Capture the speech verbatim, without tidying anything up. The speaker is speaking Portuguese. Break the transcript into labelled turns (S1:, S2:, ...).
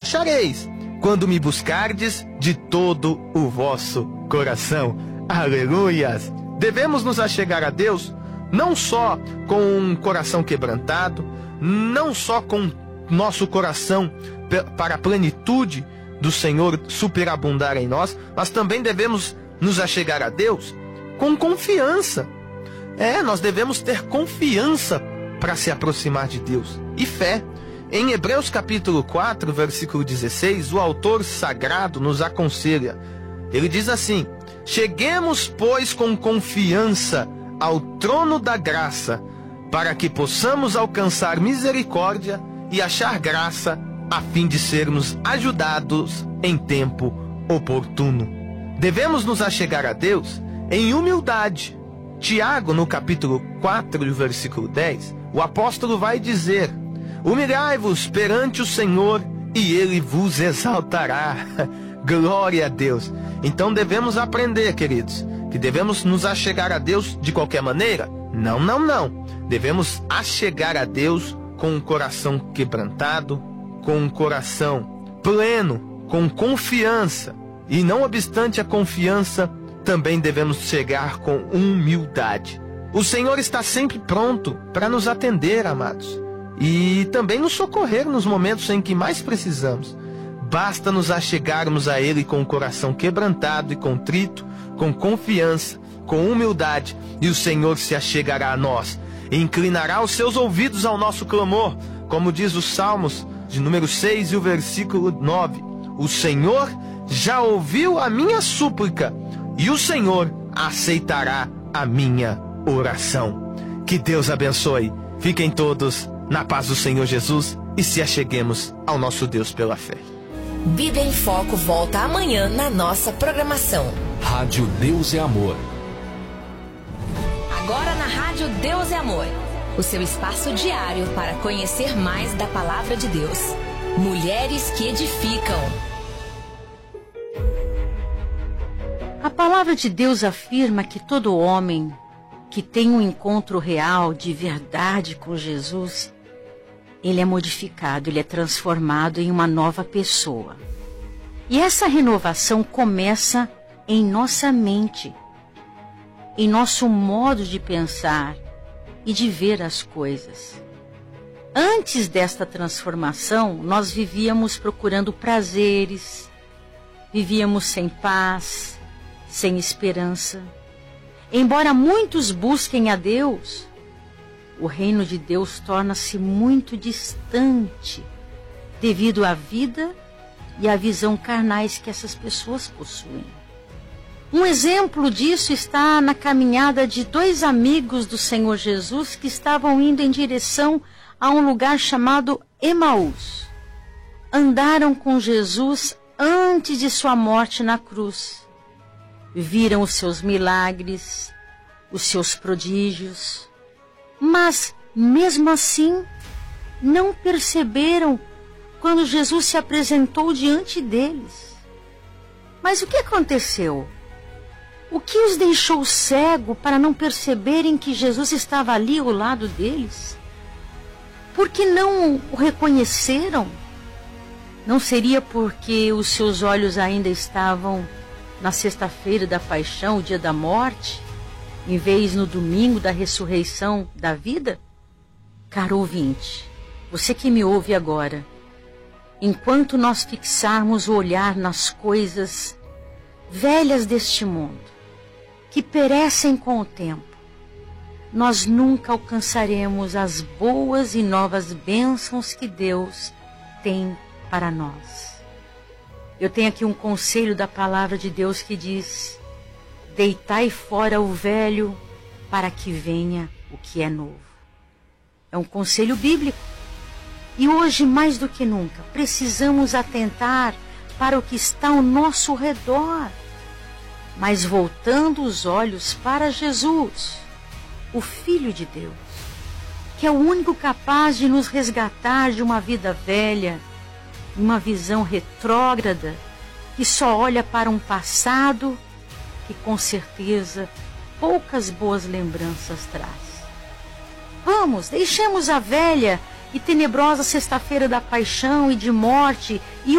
S1: achareis, quando me buscardes de todo o vosso coração. Aleluias! Devemos nos achegar a Deus não só com um coração quebrantado, não só com nosso coração para a plenitude do Senhor superabundar em nós, mas também devemos nos achegar a Deus com confiança. É, nós devemos ter confiança para se aproximar de Deus e fé. Em Hebreus capítulo quatro, versículo dezesseis, o autor sagrado nos aconselha. Ele diz assim: cheguemos, pois, com confiança ao trono da graça, para que possamos alcançar misericórdia e achar graça, a fim de sermos ajudados em tempo oportuno. Devemos nos achegar a Deus em humildade. Tiago, no capítulo quatro, versículo dez, o apóstolo vai dizer: humilhai-vos perante o Senhor e Ele vos exaltará. Glória a Deus! Então devemos aprender, queridos, que devemos nos achegar a Deus de qualquer maneira? Não, não, não. Devemos achegar a Deus com um coração quebrantado, com um coração pleno, com confiança. E não obstante a confiança, também devemos chegar com humildade. O Senhor está sempre pronto para nos atender, amados, e também nos socorrer nos momentos em que mais precisamos. Basta nos achegarmos a Ele com o coração quebrantado e contrito, com confiança, com humildade, e o Senhor se achegará a nós e inclinará os seus ouvidos ao nosso clamor, como diz os Salmos de número seis e o versículo nove. O Senhor já ouviu a minha súplica e o Senhor aceitará a minha oração. Que Deus abençoe. Fiquem todos na paz do Senhor Jesus e se acheguemos ao nosso Deus pela fé.
S2: Bíblia em Foco volta amanhã na nossa programação.
S3: Rádio Deus é Amor.
S2: Agora na Rádio Deus é Amor, o seu espaço diário para conhecer mais da Palavra de Deus. Mulheres que edificam.
S4: A Palavra de Deus afirma que todo homem que tem um encontro real, de verdade com Jesus, ele é modificado, ele é transformado em uma nova pessoa. E essa renovação começa em nossa mente, em nosso modo de pensar e de ver as coisas. Antes desta transformação, nós vivíamos procurando prazeres, vivíamos sem paz, sem esperança. Embora muitos busquem a Deus, o reino de Deus torna-se muito distante devido à vida e à visão carnais que essas pessoas possuem. Um exemplo disso está na caminhada de dois amigos do Senhor Jesus que estavam indo em direção a um lugar chamado Emaús. Andaram com Jesus antes de sua morte na cruz. Viram os seus milagres, os seus prodígios, mas, mesmo assim, não perceberam quando Jesus se apresentou diante deles. Mas o que aconteceu? O que os deixou cego para não perceberem que Jesus estava ali ao lado deles? Por que não o reconheceram? Não seria porque os seus olhos ainda estavam na sexta-feira da paixão, o dia da morte, em vez no domingo da ressurreição da vida? Caro ouvinte, você que me ouve agora, enquanto nós fixarmos o olhar nas coisas velhas deste mundo, que perecem com o tempo, nós nunca alcançaremos as boas e novas bênçãos que Deus tem para nós. Eu tenho aqui um conselho da palavra de Deus que diz: deitai fora o velho para que venha o que é novo. É um conselho bíblico. E hoje, mais do que nunca, precisamos atentar para o que está ao nosso redor, mas voltando os olhos para Jesus, o Filho de Deus, que é o único capaz de nos resgatar de uma vida velha, uma visão retrógrada, que só olha para um passado que com certeza poucas boas lembranças traz. Vamos, deixemos a velha e tenebrosa sexta-feira da paixão e de morte e